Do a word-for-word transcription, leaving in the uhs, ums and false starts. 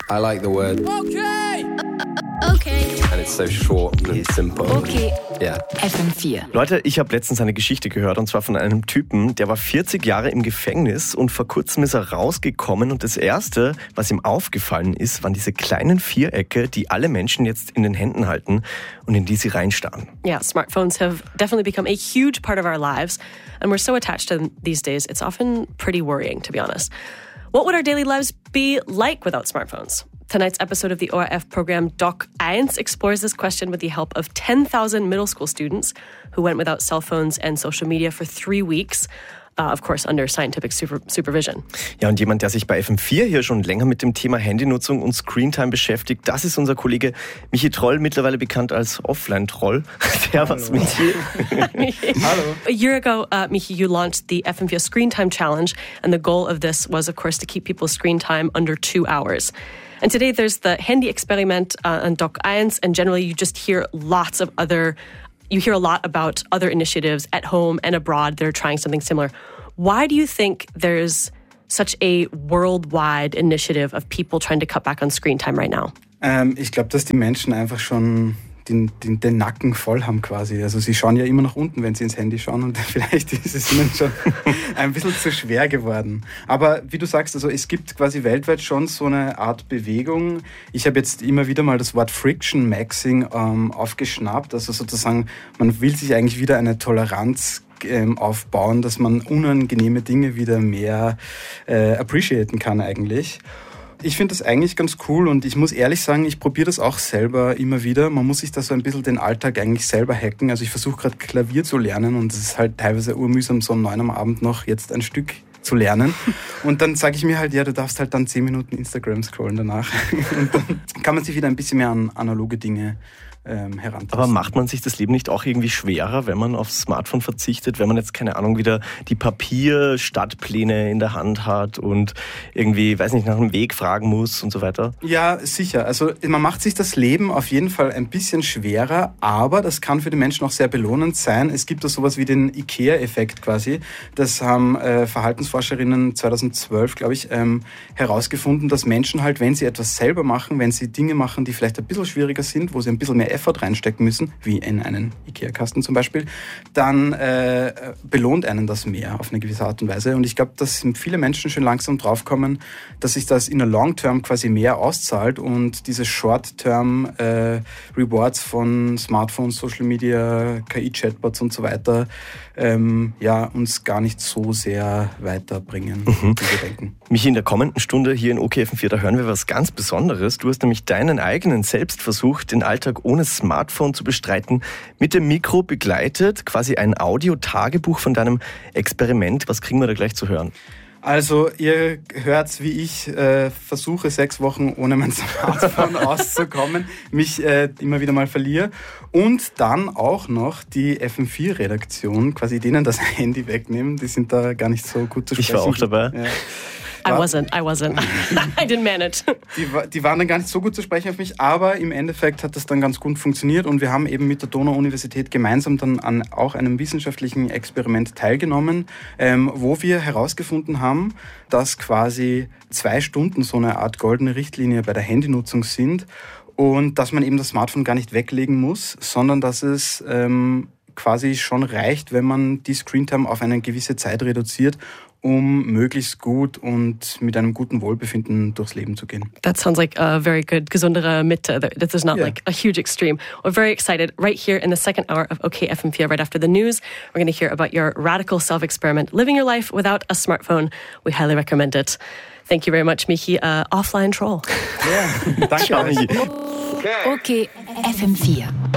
I like the word Okay. Okay. and it's so short and simple. Okay. Yeah. F M vier. Leute, ich habe letztens eine Geschichte gehört, und zwar von einem Typen, der war vierzig Jahre im Gefängnis und vor kurzem ist er rausgekommen und das Erste, was ihm aufgefallen ist, waren diese kleinen Vierecke, die alle Menschen jetzt in den Händen halten und in die sie reinstarren. Yeah, smartphones have definitely become a huge part of our lives, and we're so attached to them these days, it's often pretty worrying, to be honest. What would our daily lives be like without smartphones? Tonight's episode of the O R F program Doc eins explores this question with the help of ten thousand middle school students who went without cell phones and social media for three weeks. Uh, of course, under scientific super- supervision. Ja, und jemand, der sich bei F M vier hier schon länger mit dem Thema Handynutzung und Screentime beschäftigt, das ist unser Kollege Michi Troll, mittlerweile bekannt als Offline-Troll. Servus, Michi. Hello. A year ago, uh, Michi, you launched the F M vier Screen Time Challenge, and the goal of this was, of course, to keep people's screen time under two hours. And today there's the Handy Experiment uh, on Doc eins, and generally you just hear lots of other You hear a lot about other initiatives at home and abroad that are trying something similar. Why do you think there's such a worldwide initiative of people trying to cut back on screen time right now? Ähm, ich glaube, dass die Menschen einfach schon den, den, den Nacken voll haben quasi. Also sie schauen ja immer nach unten, wenn sie ins Handy schauen, und vielleicht ist es ihnen schon ein bisschen zu schwer geworden. Aber wie du sagst, also es gibt quasi weltweit schon so eine Art Bewegung. Ich habe jetzt immer wieder mal das Wort Friction Maxing ähm, aufgeschnappt. Also sozusagen, man will sich eigentlich wieder eine Toleranz ähm, aufbauen, dass man unangenehme Dinge wieder mehr äh, appreciaten kann eigentlich. Ich finde das eigentlich ganz cool, und ich muss ehrlich sagen, ich probiere das auch selber immer wieder. Man muss sich da so ein bisschen den Alltag eigentlich selber hacken. Also ich versuche gerade Klavier zu lernen, und es ist halt teilweise urmühsam, so um neun am Abend noch jetzt ein Stück zu lernen. Und dann sage ich mir halt, ja, du darfst halt dann zehn Minuten Instagram scrollen danach. Und dann kann man sich wieder ein bisschen mehr an analoge Dinge ähm, herantasten. Aber macht man sich das Leben nicht auch irgendwie schwerer, wenn man aufs Smartphone verzichtet, wenn man jetzt, keine Ahnung, wieder die Papier-Stadtpläne in der Hand hat und irgendwie, weiß nicht, nach einem Weg fragen muss und so weiter? Ja, sicher. Also man macht sich das Leben auf jeden Fall ein bisschen schwerer, aber das kann für die Menschen auch sehr belohnend sein. Es gibt da sowas wie den IKEA-Effekt quasi. Das haben äh, Verhaltensforscherinnen zweitausendzwölf, glaube ich, ähm, herausgefunden, dass Menschen halt, wenn sie etwas selber machen, wenn sie Dinge machen, die vielleicht ein bisschen schwieriger sind, wo sie ein bisschen mehr Effort reinstecken müssen, wie in einen IKEA-Kasten zum Beispiel, dann äh, belohnt einen das mehr auf eine gewisse Art und Weise. Und ich glaube, dass viele Menschen schon langsam draufkommen, dass sich das in der Long-Term quasi mehr auszahlt und diese Short-Term äh, Rewards von Smartphones, Social Media, K I-Chatbots und so weiter ähm, ja, uns gar nicht so sehr weiterbringen, mhm. wie wir denken. Michi, in der kommenden Stunde hier in O K F M vier, da hören wir was ganz Besonderes. Du hast nämlich deinen eigenen Selbstversuch, den Alltag ohne Smartphone zu bestreiten, mit dem Mikro begleitet, quasi ein Audio-Tagebuch von deinem Experiment. Was kriegen wir da gleich zu hören? Also ihr hört, wie ich äh, versuche, sechs Wochen ohne mein Smartphone auszukommen, mich äh, immer wieder mal verliere, und dann auch noch die F M vier Redaktion, quasi denen das Handy wegnehmen. Die sind da gar nicht so gut zu sprechen. Ich war auch dabei. Ja. I wasn't, I wasn't. I didn't manage. Die, die waren dann gar nicht so gut zu sprechen auf mich, aber im Endeffekt hat das dann ganz gut funktioniert, und wir haben eben mit der Donau-Universität gemeinsam dann an auch einem wissenschaftlichen Experiment teilgenommen, ähm, wo wir herausgefunden haben, dass quasi zwei Stunden so eine Art goldene Richtlinie bei der Handynutzung sind, und dass man eben das Smartphone gar nicht weglegen muss, sondern dass es ähm, quasi schon reicht, wenn man die Screentime auf eine gewisse Zeit reduziert, um möglichst gut und mit einem guten Wohlbefinden durchs Leben zu gehen. That sounds like a very good gesundere Mitte. That there's not yeah. like a huge extreme. We're very excited. Right here in the second hour of O K F M vier, right after the news, we're going to hear about your radical self-experiment, living your life without a smartphone. We highly recommend it. Thank you very much, Michi. Uh, offline Troll. Ja, danke. O K F M vier.